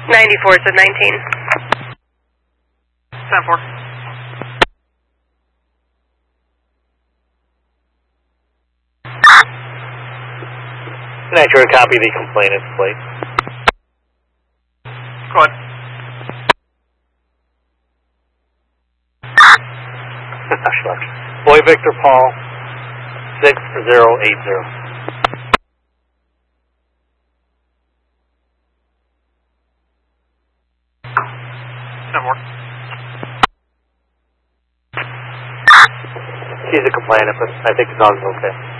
94 said 19. 10-4. Nitro, copy the complainant's plate. Go ahead. Boy Victor Paul, 6080. He's a complainant, but I think his dog's okay.